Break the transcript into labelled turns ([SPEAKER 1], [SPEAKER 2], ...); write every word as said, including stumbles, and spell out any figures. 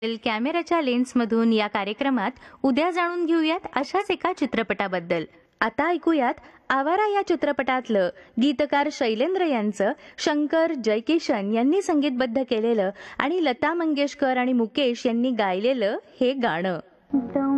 [SPEAKER 1] कॅमेराच्या लेन्समधून या कार्यक्रमात उद्या जाणून घेऊयात अशाच एका चित्रपटाबद्दल. आता ऐकूयात आवारा या चित्रपटातलं गीतकार शैलेंद्र यांचं शंकर जयकिशन यांनी संगीतबद्ध केलेलं आणि लता मंगेशकर आणि मुकेश यांनी गायलेलं हे गाणं.